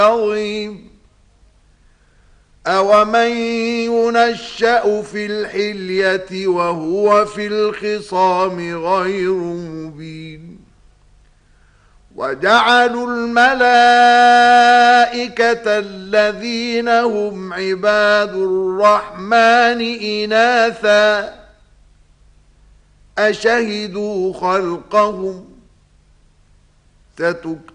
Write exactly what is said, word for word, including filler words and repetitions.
عظيم. أومن ينشأ في الحلية وهو في الخصام غير مبين. وجعلوا الملائكة الذين هم عباد الرحمن إناثا أشهدوا خلقهم ستكتب